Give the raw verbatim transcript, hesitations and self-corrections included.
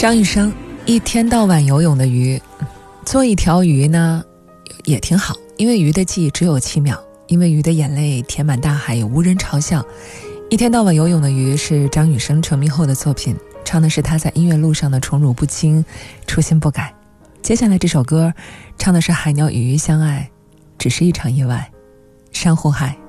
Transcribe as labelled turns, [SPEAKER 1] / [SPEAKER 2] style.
[SPEAKER 1] 张雨生，一天到晚游泳的鱼，做一条鱼呢也挺好，因为鱼的记忆只有七秒，因为鱼的眼泪填满大海也无人嘲笑。一天到晚游泳的鱼是张雨生成名后的作品，唱的是他在音乐路上的宠辱不惊，初心不改。接下来这首歌唱的是海鸟与鱼相爱，只是一场意外，珊瑚海。